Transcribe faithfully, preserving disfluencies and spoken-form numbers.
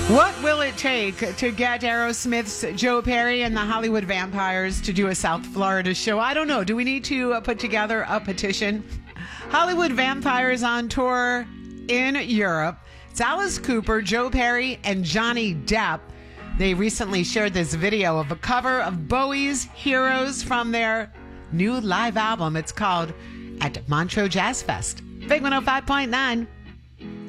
What will it take to get Aerosmith's Joe Perry and the Hollywood Vampires to do a South Florida show? I don't know. Do we need to uh, put together a petition? Hollywood Vampires on tour in Europe. It's Alice Cooper, Joe Perry, and Johnny Depp. They recently shared this video of a cover of Bowie's Heroes from their new live album. It's called At Montreux Jazz Fest. Big one oh five point nine.